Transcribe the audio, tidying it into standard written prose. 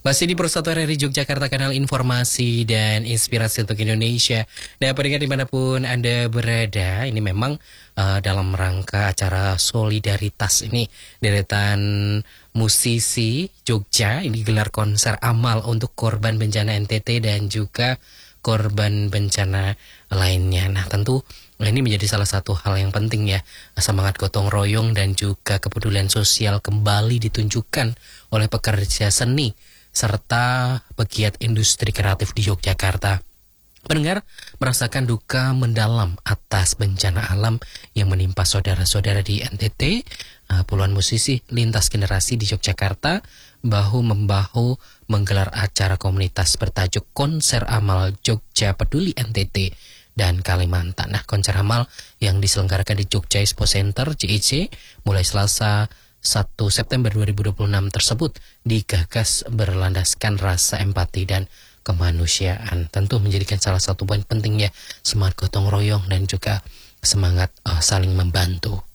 Masih di Persatuan RRI Yogyakarta, kanal informasi dan inspirasi untuk Indonesia. Dan pendengar dimanapun Anda berada, ini memang dalam rangka acara solidaritas ini, deretan musisi Jogja ini gelar konser amal untuk korban bencana NTT dan juga korban bencana lainnya. Nah, tentu ini menjadi salah satu hal yang penting ya, semangat gotong royong dan juga kepedulian sosial kembali ditunjukkan oleh pekerja seni serta pegiat industri kreatif di Yogyakarta. Pendengar merasakan duka mendalam atas bencana alam yang menimpa saudara-saudara di NTT. Puluhan musisi lintas generasi di Yogyakarta bahu-membahu menggelar acara komunitas bertajuk Konser Amal Jogja Peduli NTT dan Kalimantan. Nah, konser amal yang diselenggarakan di Jogja Expo Center JEC mulai Selasa 1 September 2026 tersebut digagas berlandaskan rasa empati dan kemanusiaan. Tentu menjadikan salah satu poin penting ya, semangat gotong royong dan juga semangat saling membantu.